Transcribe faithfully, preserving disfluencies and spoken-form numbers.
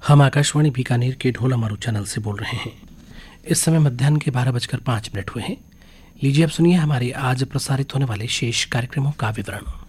हम आकाशवाणी बीकानेर के ढोला मारू चैनल से बोल रहे हैं। इस समय मध्याह्न के बारह बजकर पाँच मिनट हुए हैं। लीजिए अब सुनिए हमारे आज प्रसारित होने वाले शेष कार्यक्रमों का विवरण।